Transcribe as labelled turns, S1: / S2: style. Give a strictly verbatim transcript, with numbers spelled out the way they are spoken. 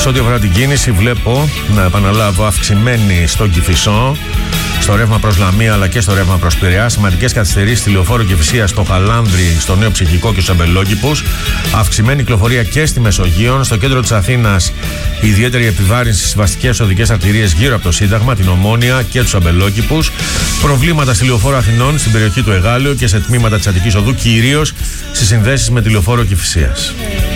S1: Σε ό,τι αφορά την κίνηση, βλέπω, να επαναλάβω, αυξημένη στον Κηφισό, στο ρεύμα προς Λαμία αλλά και στο ρεύμα προς Πειραιά. Σημαντικές καθυστερήσεις στη Λεωφόρο Κηφισίας, στο Χαλάνδρι, στο Νέο Ψυχικό και στους Αμπελόκηπους. Αυξημένη κυκλοφορία και στη Μεσογείο. Στο κέντρο της Αθήνας, ιδιαίτερη επιβάρυνση στις βασικές οδικές αρτηρίες γύρω από το Σύνταγμα, την Ομόνια και τους Αμπελόκηπους. Προβλήματα στη Λεωφόρο Αθηνών, στην περιοχή του Εγάλεου και σε τμήματα της Αττικής Οδού, κυρίως στις συνδέσεις με τη Λεωφόρο Κηφισίας.